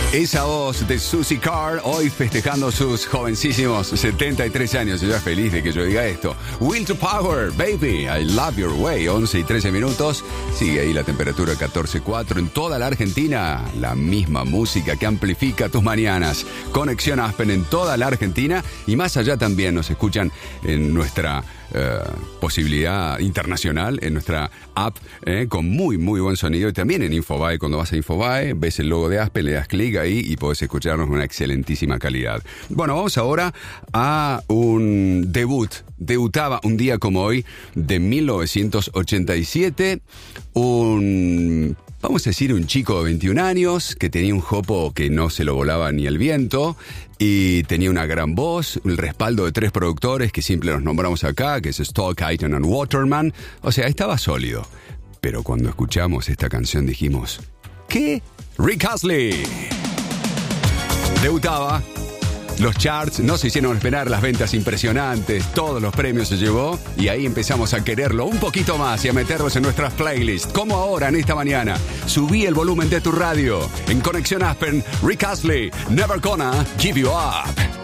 Esa voz de Susie Carr, hoy festejando sus jovencísimos 73 años. Yo feliz de que yo diga esto. Will to Power, baby, I love your way. 11 y 13 minutos. Sigue ahí la temperatura 14.4 en toda la Argentina. La misma música que amplifica tus mañanas. Conexión Aspen en toda la Argentina. Y más allá también nos escuchan en nuestra posibilidad internacional, en nuestra app, con muy buen sonido, y también en Infobae. Cuando vas a Infobae, ves el logo de Aspen, le das clic ahí y podés escucharnos con una excelentísima calidad. Bueno, vamos ahora a un debut. Debutaba un día como hoy de 1987 vamos a decir, un chico de 21 años que tenía un jopo que no se lo volaba ni el viento y tenía una gran voz, el respaldo de 3 productores que siempre los nombramos acá, que es Stock, Aiton and Waterman. O sea, estaba sólido. Pero cuando escuchamos esta canción dijimos, ¿qué? Rick Astley. Debutaba. Los charts no se hicieron esperar, las ventas impresionantes, todos los premios se llevó y ahí empezamos a quererlo un poquito más y a meterlos en nuestras playlists, como ahora en esta mañana. Subí el volumen de tu radio. En Conexión Aspen, Rick Astley, Never Gonna Give You Up.